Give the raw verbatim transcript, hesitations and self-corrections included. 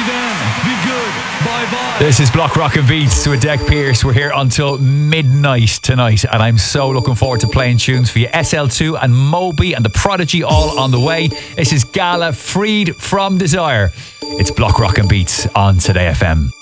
again. Be good. Bye-bye. This is Block Rockin' Beats with Deck Pierce. We're here until midnight tonight, and I'm so looking forward to playing tunes for you. S L two and Moby and The Prodigy all on the way. This is Gala, Freed from Desire. It's Block Rockin' Beats on Today F M.